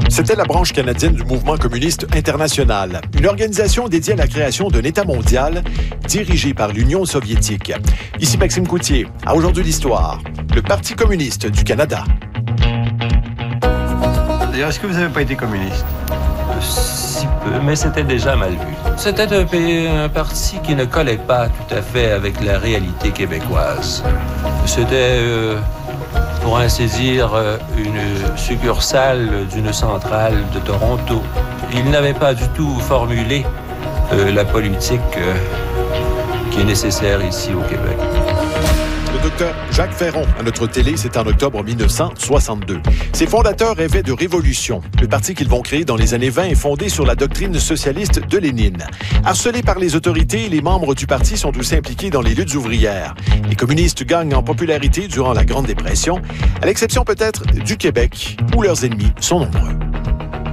C'était la branche canadienne du mouvement communiste international, une organisation dédiée à la création d'un État mondial dirigé par l'Union soviétique. Ici Maxime Coutier, à Aujourd'hui l'Histoire, le Parti communiste du Canada. D'ailleurs, est-ce que vous n'avez pas été communiste? Si peu, mais c'était déjà mal vu. C'était un parti qui ne collait pas tout à fait avec la réalité québécoise. C'était, pour ainsi dire, une succursale d'une centrale de Toronto. Il n'avait pas du tout formulé la politique qui est nécessaire ici au Québec. Le docteur Jacques Ferron, à notre télé, c'est en octobre 1962. Ses fondateurs rêvaient de révolution. Le parti qu'ils vont créer dans les années 20 est fondé sur la doctrine socialiste de Lénine. Harcelés par les autorités, les membres du parti sont aussi impliqués dans les luttes ouvrières. Les communistes gagnent en popularité durant la Grande Dépression, à l'exception peut-être du Québec, où leurs ennemis sont nombreux.